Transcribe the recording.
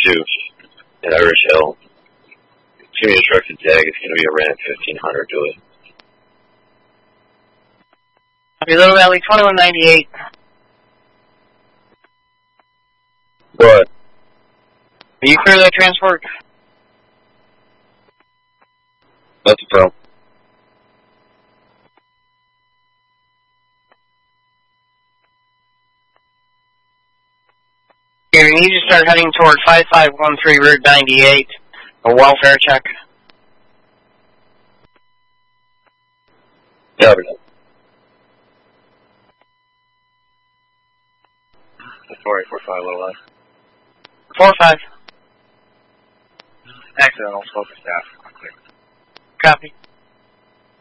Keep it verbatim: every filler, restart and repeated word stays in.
two at Irish Hill. Give me a instructed tag. It's going to be a Ram fifteen hundred to it. Little Valley twenty-one ninety-eight. What? Are you clear that transport? That's the problem. Here, you need to start heading toward five five one three Route ninety-eight. A welfare check. Copy that. four eight four five, little less. four five. Accidental, focus staff. Clear. Copy.